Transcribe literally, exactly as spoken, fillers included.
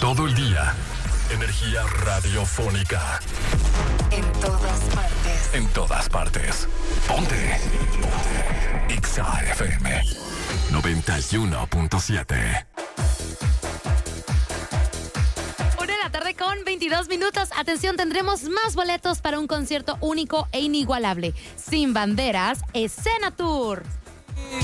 todo el día. Energía radiofónica. En todas partes. En todas partes. Ponte. Ponte. Exa F M noventa y uno punto siete. Una de la tarde con veintidós minutos. Atención, tendremos más boletos para un concierto único e inigualable. Sin Banderas, Escena Tour.